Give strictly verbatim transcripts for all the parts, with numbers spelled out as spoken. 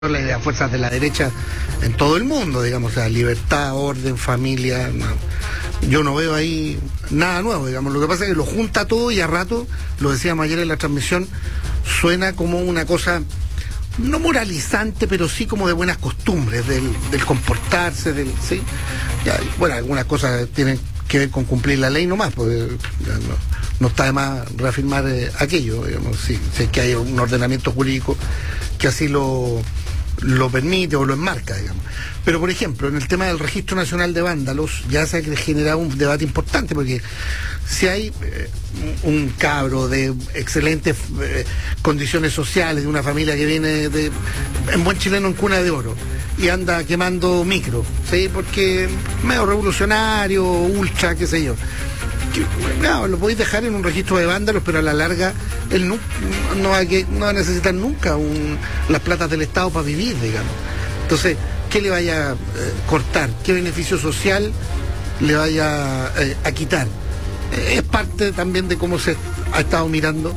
las fuerzas de la derecha en todo el mundo, digamos, o sea, libertad, orden, familia, no, yo no veo ahí nada nuevo, digamos. Lo que pasa es que lo junta todo y a rato, lo decíamos ayer en la transmisión, suena como una cosa no moralizante, pero sí como de buenas costumbres, del, del comportarse, del, ¿sí? Ya, bueno, algunas cosas tienen que ver con cumplir la ley nomás, porque ya no, no está de más reafirmar eh, aquello, digamos, sí, si es que hay un ordenamiento jurídico que así lo lo permite o lo enmarca, digamos. Pero, por ejemplo, en el tema del Registro Nacional de Vándalos ya se ha generado un debate importante, porque si hay eh, un cabro de excelentes eh, condiciones sociales, de una familia que viene de, en buen chileno, en cuna de oro, y anda quemando micro, ¿sí? Porque medio revolucionario, ultra, qué sé yo. Que, no, lo podéis dejar en un registro de vándalos, pero a la larga él no, no, va, a que, no va a necesitar nunca un, las platas del Estado para vivir, digamos. Entonces, ¿qué le vaya a eh, cortar? ¿Qué beneficio social le vaya eh, a quitar? Eh, es parte también de cómo se ha estado mirando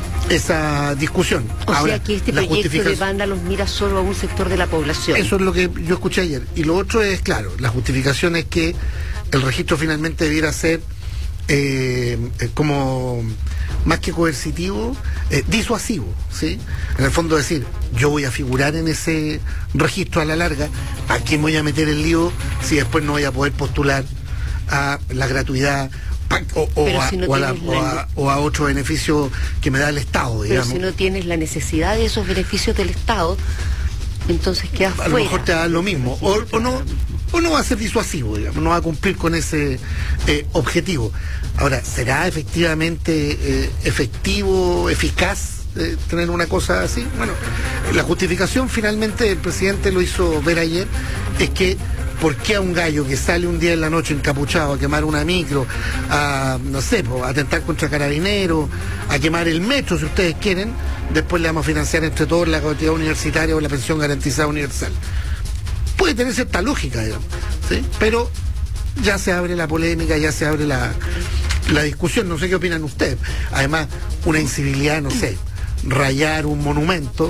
esa discusión. O Ahora, sea que este proyecto de vándalos mira solo a un sector de la población. Eso es lo que yo escuché ayer. Y lo otro es, claro, la justificación es que el registro finalmente debiera ser Eh, eh, como más que coercitivo, eh, disuasivo, ¿sí? En el fondo decir, yo voy a figurar en ese registro a la larga, ¿a quién voy a meter el lío si después no voy a poder postular a la gratuidad o, o, a, si no o, a, la, la... o, a, o a otro beneficio que me da el Estado, digamos? Pero si no tienes la necesidad de esos beneficios del Estado, entonces quedas a fuera. lo mejor te da lo mismo, o, o no o no va a ser disuasivo, digamos, no va a cumplir con ese eh, objetivo. Ahora, ¿será efectivamente eh, efectivo, eficaz eh, tener una cosa así? Bueno, la justificación finalmente el presidente lo hizo ver ayer, es que ¿por qué a un gallo que sale un día en la noche encapuchado a quemar una micro, a, no sé, a atentar contra carabineros, a quemar el metro, si ustedes quieren, después le vamos a financiar entre todos la gratuidad universitaria o la pensión garantizada universal? Puede tener cierta lógica, digamos, ¿sí? Pero ya se abre la polémica, ya se abre la, la discusión, no sé qué opinan ustedes. Además, una incivilidad, no sé, rayar un monumento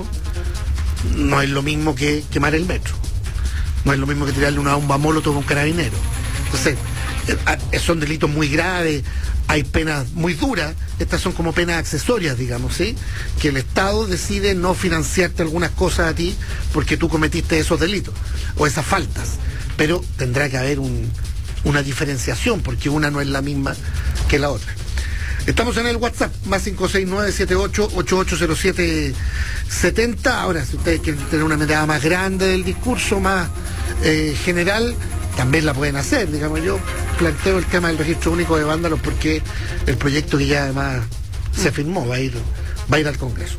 no es lo mismo que quemar el metro. No es lo mismo que tirarle una bomba molotov a un carabinero. Entonces, eh, son delitos muy graves, hay penas muy duras, estas son como penas accesorias, digamos, ¿sí? Que el Estado decide no financiarte algunas cosas a ti porque tú cometiste esos delitos o esas faltas. Pero tendrá que haber un, una diferenciación, porque una no es la misma que la otra. Estamos en el WhatsApp, más cinco seis nueve, siete ocho, ocho ocho cero siete, siete cero. Ahora, si ustedes quieren tener una mirada más grande del discurso, más eh, general, también la pueden hacer. Digamos, yo planteo el tema del registro único de vándalos porque el proyecto que ya además se firmó va a ir, va a ir al Congreso.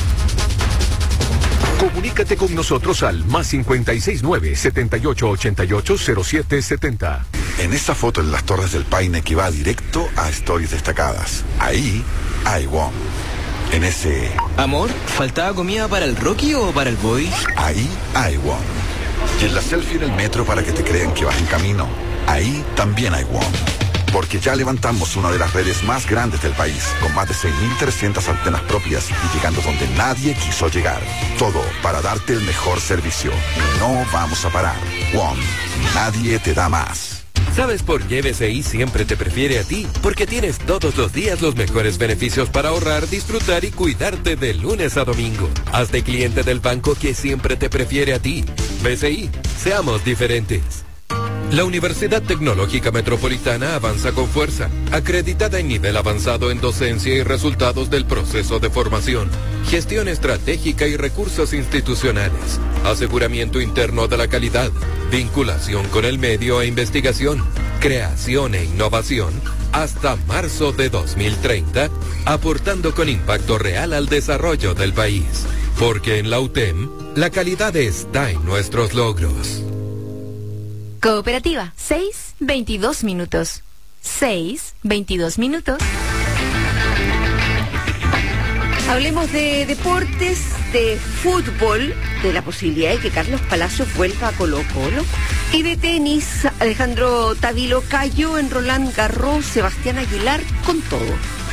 Comunícate con nosotros al más cinco seis nueve, siete ocho ocho ocho, cero siete siete cero. En esa foto en las Torres del Paine que va directo a Stories Destacadas, ahí hay WOM. En ese... Amor, ¿faltaba comida para el Rocky o para el Boy? Ahí hay WOM. Y en la selfie en el metro para que te crean que vas en camino, ahí también hay WOM. Porque ya levantamos una de las redes más grandes del país, con más de seis mil trescientas antenas propias y llegando donde nadie quiso llegar. Todo para darte el mejor servicio. Y no vamos a parar. WOM, nadie te da más. ¿Sabes por qué B C I siempre te prefiere a ti? Porque tienes todos los días los mejores beneficios para ahorrar, disfrutar y cuidarte de lunes a domingo. Hazte cliente del banco que siempre te prefiere a ti. B C I, seamos diferentes. La Universidad Tecnológica Metropolitana avanza con fuerza, acreditada en nivel avanzado en docencia y resultados del proceso de formación, gestión estratégica y recursos institucionales, aseguramiento interno de la calidad, vinculación con el medio e investigación, creación e innovación, hasta marzo de dos mil treinta, aportando con impacto real al desarrollo del país. Porque en la U T E M, la calidad está en nuestros logros. Cooperativa, seis, veintidós minutos. seis, veintidós minutos. Hablemos de deportes, de fútbol, de la posibilidad de que Carlos Palacios vuelva a Colo-Colo, y de tenis. Alejandro Tavilo cayó en Roland Garros, Sebastián Aguilar con todo.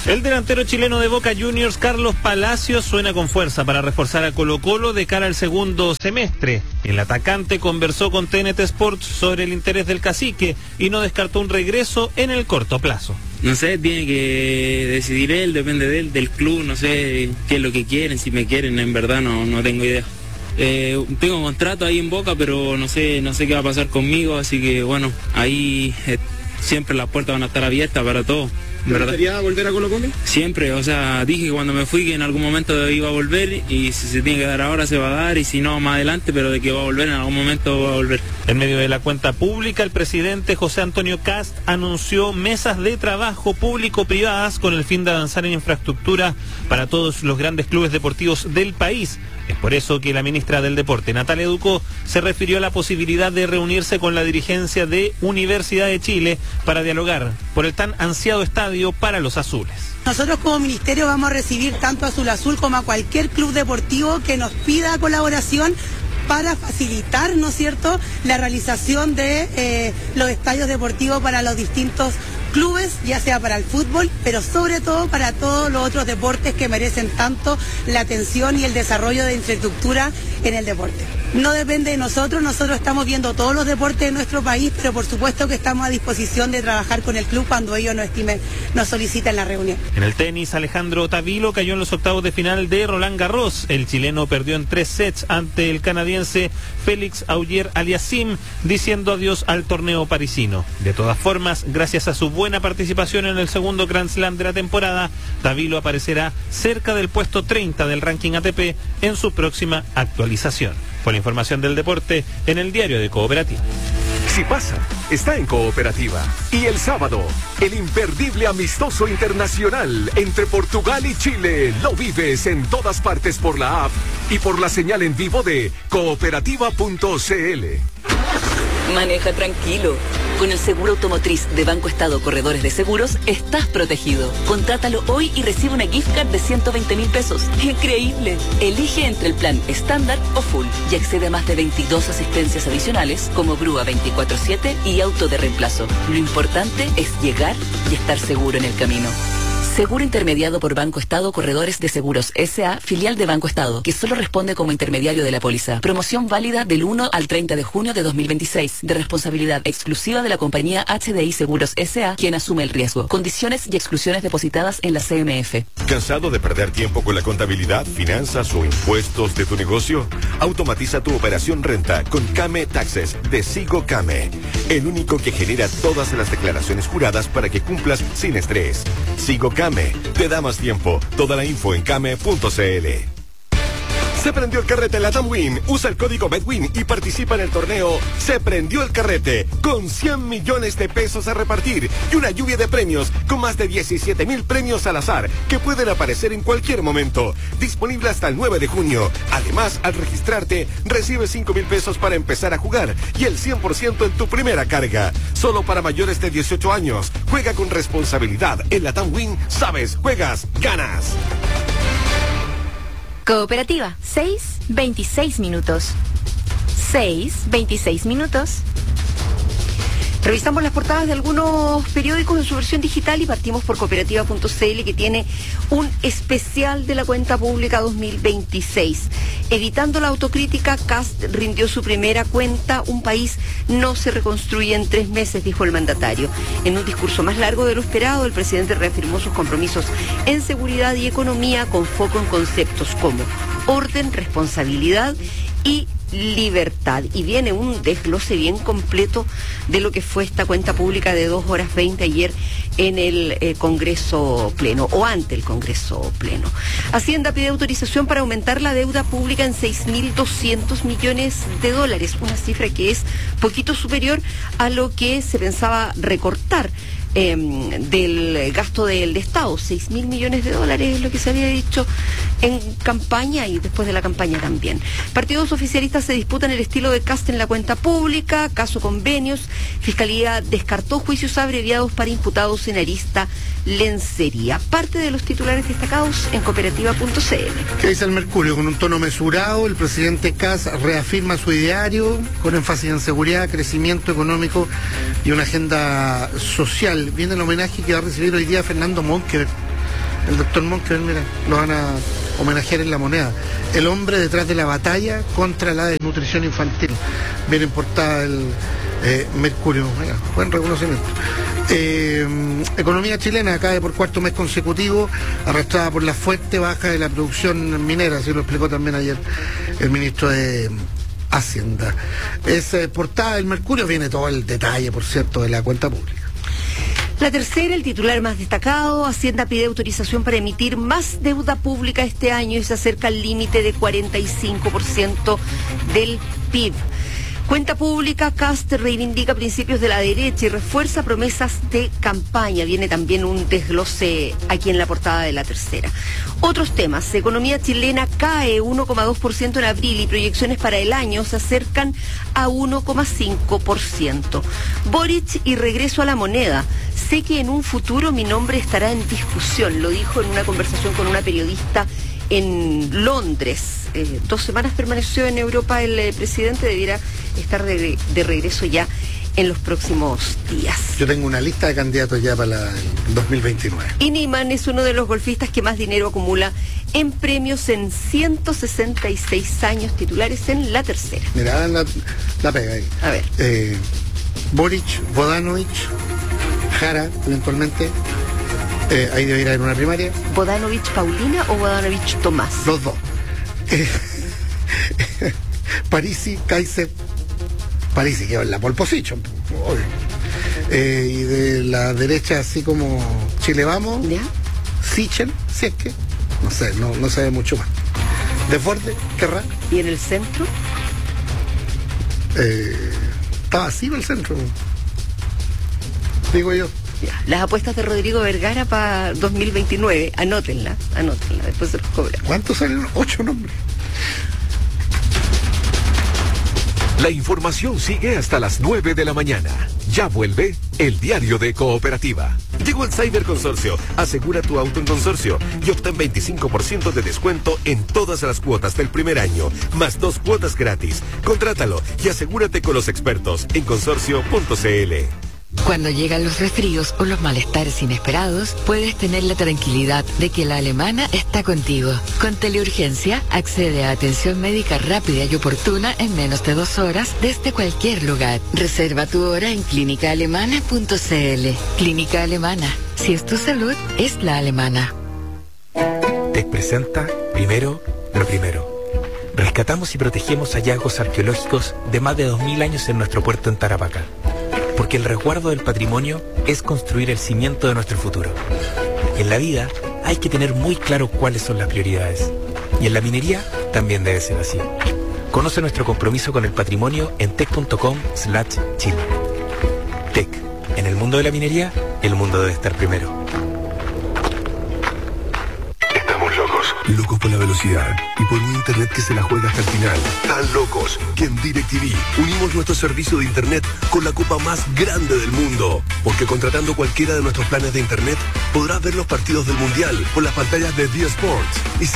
El delantero chileno de Boca Juniors, Carlos Palacios, suena con fuerza para reforzar a Colo-Colo de cara al segundo semestre. El atacante conversó con T N T Sports sobre el interés del cacique y no descartó un regreso en el corto plazo. No sé, tiene que decidir él, depende de él, del club, no sé qué es lo que quieren, si me quieren, en verdad no, no tengo idea. Eh, tengo un contrato ahí en Boca, pero no sé, no sé qué va a pasar conmigo, así que bueno, ahí eh, siempre las puertas van a estar abiertas para todo. ¿Te gustaría volver a Colo-Colo? Siempre, o sea, dije que cuando me fui que en algún momento iba a volver y si se tiene que dar ahora se va a dar y si no más adelante, pero de que va a volver en algún momento va a volver. En medio de la cuenta pública, el presidente José Antonio Kast anunció mesas de trabajo público-privadas con el fin de avanzar en infraestructura para todos los grandes clubes deportivos del país. Es por eso que la ministra del Deporte, Natalia Ducó, se refirió a la posibilidad de reunirse con la dirigencia de Universidad de Chile para dialogar por el tan ansiado estadio para los azules. Nosotros como ministerio vamos a recibir tanto a Azul Azul como a cualquier club deportivo que nos pida colaboración para facilitar, ¿no es cierto?, la realización de eh, los estadios deportivos para los distintos clubes, ya sea para el fútbol, pero sobre todo para todos los otros deportes que merecen tanto la atención y el desarrollo de infraestructura en el deporte. No depende de nosotros, nosotros estamos viendo todos los deportes de nuestro país, pero por supuesto que estamos a disposición de trabajar con el club cuando ellos nos estimen, nos soliciten la reunión. En el tenis, Alejandro Tavilo cayó en los octavos de final de Roland Garros. El chileno perdió en tres sets ante el canadiense Félix Auger-Aliassime, diciendo adiós al torneo parisino. De todas formas, gracias a su buena participación en el segundo Grand Slam de la temporada, Tavilo aparecerá cerca del puesto treinta del ranking A T P en su próxima actualización. Con la información del deporte en el diario de Cooperativa. Si pasa, está en Cooperativa. Y el sábado, el imperdible amistoso internacional entre Portugal y Chile. Lo vives en todas partes por la app y por la señal en vivo de cooperativa punto c l. Maneja tranquilo. Con el seguro automotriz de Banco Estado Corredores de Seguros, estás protegido. Contrátalo hoy y recibe una gift card de ciento veinte mil pesos. ¡Increíble! Elige entre el plan estándar o full y accede a más de veintidós asistencias adicionales como grúa veinticuatro siete y auto de reemplazo. Lo importante es llegar y estar seguro en el camino. Seguro intermediado por Banco Estado Corredores de Seguros S A, filial de Banco Estado, que solo responde como intermediario de la póliza. Promoción válida del uno al treinta de junio de dos mil veintiséis, de responsabilidad exclusiva de la compañía H D I Seguros S A, quien asume el riesgo. Condiciones y exclusiones depositadas en la C M F. ¿Cansado de perder tiempo con la contabilidad, finanzas o impuestos de tu negocio? Automatiza tu operación renta con Came Taxes de Sigo Came, el único que genera todas las declaraciones juradas para que cumplas sin estrés. Sigo Came te da más tiempo. Toda la info en came punto c l. Se prendió el carrete Latam Win. Usa el código BETWIN y participa en el torneo Se Prendió el Carrete, con cien millones de pesos a repartir y una lluvia de premios con más de diecisiete mil premios al azar que pueden aparecer en cualquier momento. Disponible hasta el nueve de junio. Además, al registrarte, recibes cinco mil pesos para empezar a jugar y el cien por ciento en tu primera carga. Solo para mayores de dieciocho años. Juega con responsabilidad. En Latam Win, sabes, juegas, ganas. Cooperativa, seis veintiséis minutos. seis veintiséis minutos. Revisamos las portadas de algunos periódicos en su versión digital y partimos por cooperativa punto c l, que tiene un especial de la cuenta pública dos mil veintiséis. Evitando la autocrítica, Kast rindió su primera cuenta. Un país no se reconstruye en tres meses, dijo el mandatario. En un discurso más largo de lo esperado, el presidente reafirmó sus compromisos en seguridad y economía con foco en conceptos como orden, responsabilidad y libertad. Y viene un desglose bien completo de lo que fue esta cuenta pública de dos horas veinte ayer en el eh, Congreso Pleno, o ante el Congreso Pleno. Hacienda pide autorización para aumentar la deuda pública en seis mil doscientos millones de dólares, una cifra que es poquito superior a lo que se pensaba recortar Eh, del gasto del Estado. Seis mil millones de dólares es lo que se había dicho en campaña y después de la campaña también. Partidos oficialistas se disputan el estilo de Kast en la cuenta pública, caso convenios. Fiscalía descartó juicios abreviados para imputados en Arista Lencería. Parte de los titulares destacados en cooperativa punto c l. ¿Qué dice el Mercurio? Con un tono mesurado, el presidente Kast reafirma su ideario con énfasis en seguridad, crecimiento económico y una agenda social. Viene el homenaje que va a recibir hoy día Fernando Monker el doctor Monkeberg, mira, lo van a homenajear en La Moneda. El hombre detrás de la batalla contra la desnutrición infantil. Viene en portada el eh, Mercurio. Mira, buen reconocimiento. Eh, economía chilena cae por cuarto mes consecutivo, arrastrada por la fuerte baja de la producción minera, así lo explicó también ayer el ministro de Hacienda. Es eh, portada del Mercurio, viene todo el detalle, por cierto, de la cuenta pública. La tercera, el titular más destacado, Hacienda pide autorización para emitir más deuda pública este año y se acerca al límite de cuarenta y cinco por ciento del P I B. Cuenta pública, Kast reivindica principios de la derecha y refuerza promesas de campaña. Viene también un desglose aquí en la portada de la tercera. Otros temas, economía chilena cae uno coma dos por ciento en abril y proyecciones para el año se acercan a uno coma cinco por ciento. Boric y regreso a la moneda. Sé que en un futuro mi nombre estará en discusión, lo dijo en una conversación con una periodista en Londres. Eh, dos semanas permaneció en Europa el eh, presidente, debiera estar de, de regreso ya en los próximos días. Yo tengo una lista de candidatos ya para la, el dos mil veintinueve. Y Niemann es uno de los golfistas que más dinero acumula en premios en ciento sesenta y seis años, titulares en la tercera. Mira, la, la pega ahí. A ver. Eh, Boric, Vodanovic, Jara, eventualmente. Eh, ahí debería haber una primaria. ¿Vodanovic Paulina o Vodanovic Tomás? Los dos. Eh, Parisi, Kaiser, Parisi quedó en la pole position, obvio. Eh, y de la derecha, así como Chile Vamos, ¿ya? Sichel, si es que, no sé, no, no sabe mucho más. Desborde, Querrá. ¿Y en el centro? Eh, está vacío el centro, digo yo. Ya. Las apuestas de Rodrigo Vergara para dos mil veintinueve, anótenla, anótenla, después se los cobran. ¿Cuántos salieron? Ocho nombres. La información sigue hasta las nueve de la mañana. Ya vuelve el diario de Cooperativa. Llegó el Cyber Consorcio. Asegura tu auto en Consorcio y obtén veinticinco por ciento de descuento en todas las cuotas del primer año, más dos cuotas gratis. Contrátalo y asegúrate con los expertos en consorcio punto c l. Cuando llegan los resfríos o los malestares inesperados, puedes tener la tranquilidad de que la alemana está contigo. Con Teleurgencia, accede a atención médica rápida y oportuna en menos de dos horas desde cualquier lugar. Reserva tu hora en clínica alemana punto c l. Clínica Alemana. Si es tu salud, es la alemana. TEC presenta primero lo primero. Rescatamos y protegemos hallazgos arqueológicos de más de dos mil años en nuestro puerto en Tarapacá. Porque el resguardo del patrimonio es construir el cimiento de nuestro futuro. En la vida hay que tener muy claro cuáles son las prioridades. Y en la minería también debe ser así. Conoce nuestro compromiso con el patrimonio en tec punto com slash chile. TEC. En el mundo de la minería, el mundo debe estar primero. Locos por la velocidad y por un internet que se la juega hasta el final. Tan locos que en DirecTV unimos nuestro servicio de internet con la copa más grande del mundo. Porque contratando cualquiera de nuestros planes de internet podrás ver los partidos del Mundial por las pantallas de D Sports. Y